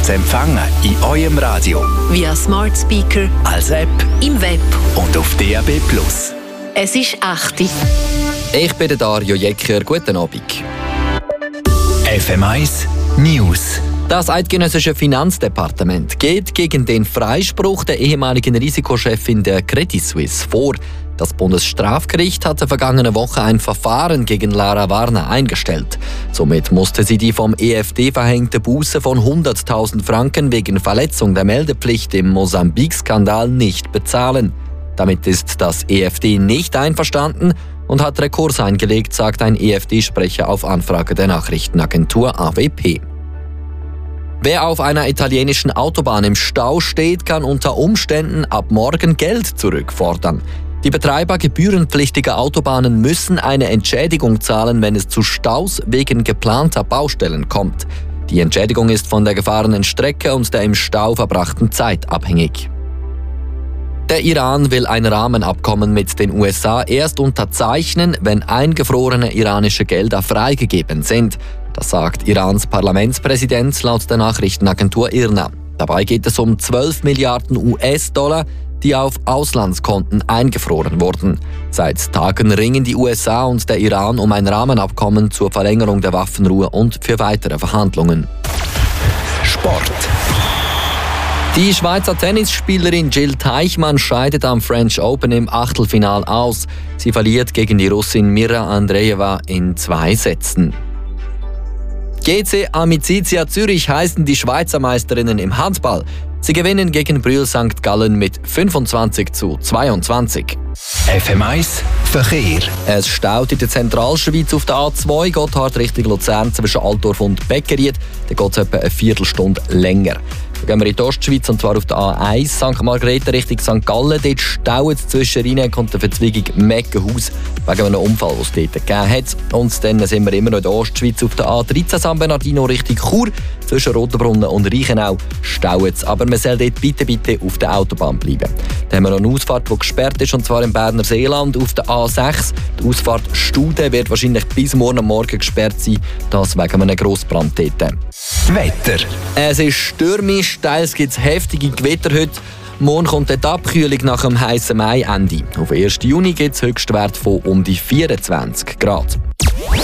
zu empfangen in eurem Radio, via Smart Speaker, als App im Web und auf DAB+. Es ist 8 Uhr. Ich bin der Dario Jecker. Guten Abend. FM1 News. Das eidgenössische Finanzdepartement geht gegen den Freispruch der ehemaligen Risikochefin der Credit Suisse vor. Das Bundesstrafgericht hatte vergangene Woche ein Verfahren gegen Lara Warner eingestellt. Somit musste sie die vom EFD verhängte Buße von 100.000 Franken wegen Verletzung der Meldepflicht im Mosambik-Skandal nicht bezahlen. Damit ist das EFD nicht einverstanden und hat Rekurs eingelegt, sagt ein EFD-Sprecher auf Anfrage der Nachrichtenagentur AWP. Wer auf einer italienischen Autobahn im Stau steht, kann unter Umständen ab morgen Geld zurückfordern. Die Betreiber gebührenpflichtiger Autobahnen müssen eine Entschädigung zahlen, wenn es zu Staus wegen geplanter Baustellen kommt. Die Entschädigung ist von der gefahrenen Strecke und der im Stau verbrachten Zeit abhängig. Der Iran will ein Rahmenabkommen mit den USA erst unterzeichnen, wenn eingefrorene iranische Gelder freigegeben sind. Das sagt Irans Parlamentspräsident laut der Nachrichtenagentur IRNA. Dabei geht es um 12 Milliarden US-Dollar, die auf Auslandskonten eingefroren wurden. Seit Tagen ringen die USA und der Iran um ein Rahmenabkommen zur Verlängerung der Waffenruhe und für weitere Verhandlungen. Sport. Die Schweizer Tennisspielerin Jill Teichmann scheidet am French Open im Achtelfinal aus. Sie verliert gegen die Russin Mira Andreeva in 2 Sätzen. GC Amicizia Zürich heißen die Schweizer Meisterinnen im Handball. Sie gewinnen gegen Brühl St. Gallen mit 25:22. FM1 Verkehr. Es staut in der Zentralschweiz auf der A2 Gotthard Richtung Luzern zwischen Altdorf und Beckeried. Da geht es etwa eine Viertelstunde länger. Dann gehen wir in die Ostschweiz und zwar auf der A1 St. Margrethe Richtung St. Gallen. Dort staut es zwischen Rheineck und der Verzweigung Meckenhaus wegen einem Unfall, den es dort gegeben hat. Und dann sind wir immer noch in der Ostschweiz auf der A13 San Bernardino Richtung Chur. Zwischen Rotenbrunnen und Reichenau staut es. Aber man soll dort bitte auf der Autobahn bleiben. Dann haben wir noch eine Ausfahrt, die gesperrt ist, und zwar im Berner Seeland auf der A6. Die Ausfahrt Studen wird wahrscheinlich bis morgen Morgen gesperrt sein. Das wegen einem Grossbrand dort. Wetter. Es ist stürmisch, teils gibt es heftige Gewitter heute. Morgen kommt die Abkühlung nach dem heißen Mai-Ende. Auf den 1. Juni gibt es Höchstwert von um die 24 Grad.